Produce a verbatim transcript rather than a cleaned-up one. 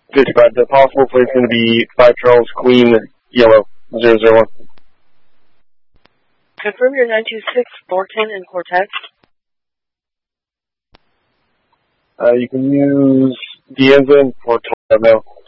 fifty-five. The possible plate is going to be five Charles, Queen, Yellow, zero zero one. Confirm your nine two six, Thornton, and Cortez. Uh, you can use Dienza and Portola now.